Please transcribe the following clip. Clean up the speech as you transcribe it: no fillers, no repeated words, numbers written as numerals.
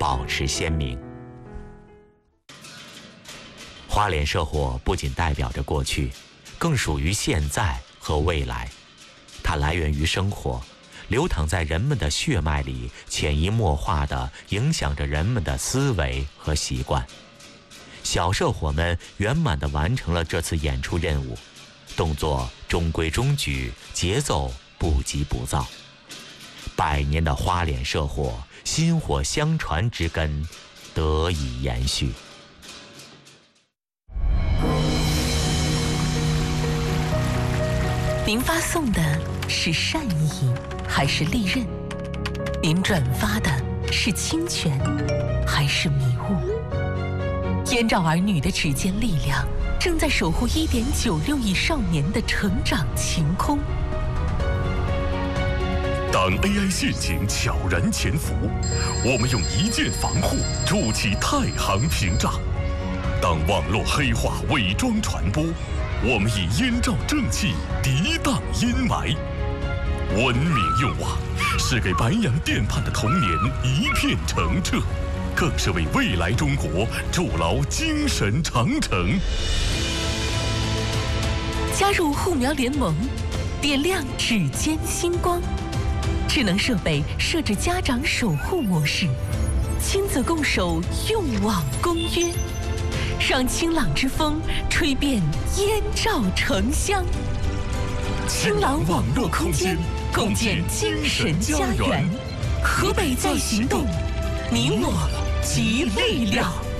保持鲜明。花脸社火不仅代表着过去，更属于现在和未来。它来源于生活，流淌在人们的血脉里，潜移默化地影响着人们的思维和习惯。小社火们圆满地完成了这次演出任务，动作中规中矩，节奏不急不躁。100年的花脸社火，薪火相传之根得以延续。 您发送的是善意还是利刃？您转发的是侵权还是迷雾？燕赵儿女的指尖力量正在守护1.96亿少年的成长晴空。 当 AI 陷阱悄然潜伏，我们用一键防护筑起太行屏障；当网络黑话伪装传播，我们以燕赵正气涤荡阴霾。文明用网是给白洋淀畔的童年一片澄澈，更是为未来中国筑牢精神长城。 加入护苗联盟，点亮指尖星光。智能设备设置家长守护模式，亲子共守用网公约，让清朗之风吹遍燕赵城乡。清朗网络空间，共建精神家园。河北在行动，你我集力量。